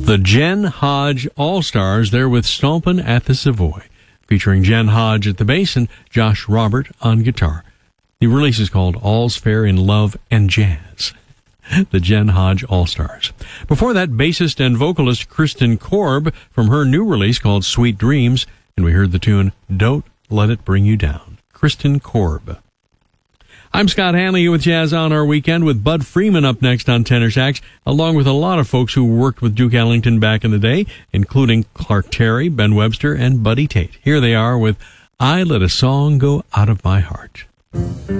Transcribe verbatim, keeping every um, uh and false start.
The Jen Hodge All-Stars, there with Stompin' at the Savoy, featuring Jen Hodge at the bass and Josh Robert on guitar. The release is called All's Fair in Love and Jazz. The Jen Hodge All-Stars. Before that, bassist and vocalist Kristen Korb from her new release called Sweet Dreams, and we heard the tune Don't Let It Bring You Down. Kristen Korb. I'm Scott Hanley with Jazz on Our Weekend with Bud Freeman up next on tenor sax, along with a lot of folks who worked with Duke Ellington back in the day, including Clark Terry, Ben Webster, and Buddy Tate. Here they are with I Let a Song Go Out of My Heart.